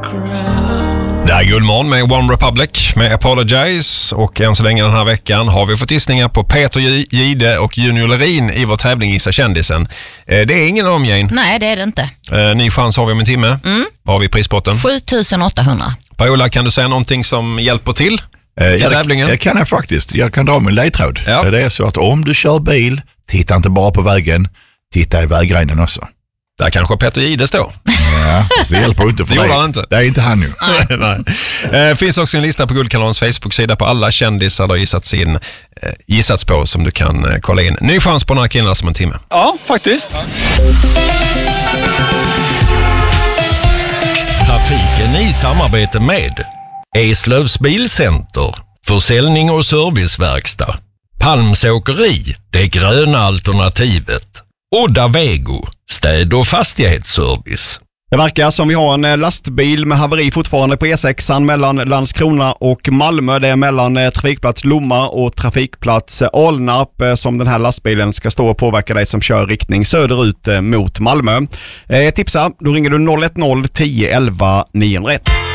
Det här är Guldmorgon med One Republic med Apologize, och än så länge den här veckan har vi fått gissningar på Peter Gide och Junior Lerin i vår tävling Gissa kändisen. Det är ingen av dem, Jane. Nej, det är det inte. Ny chans har vi om en timme. Vad har vi i prispotten? 7800. Paola, kan du säga någonting som hjälper till i tävlingen? Det kan jag faktiskt. Jag kan dra min ledtråd. Ja. Det är så att om du kör bil, titta inte bara på vägen, titta i vägrenen också. Där kanske Peter Gide står. Ja, det hjälper inte för det. Gjorde han inte. Det är inte han nu. Nej. Finns också en lista på Guldkanalens Facebook-sida på alla kändisar där gissats på som du kan kolla in. Ny chans på den här killen som en timme. Ja, faktiskt. Trafiken i samarbete med Eslövs Bilcenter, försäljning och serviceverkstad, Palms åkeri, det gröna alternativet, Odda Vego, städ- och fastighetsservice. Det verkar som vi har en lastbil med haveri fortfarande på E6 mellan Landskrona och Malmö. Det är mellan trafikplats Lomma och trafikplats Alnarp som den här lastbilen ska stå och påverka dig som kör riktning söderut mot Malmö. Tipsa, då ringer du 010 10 11 901.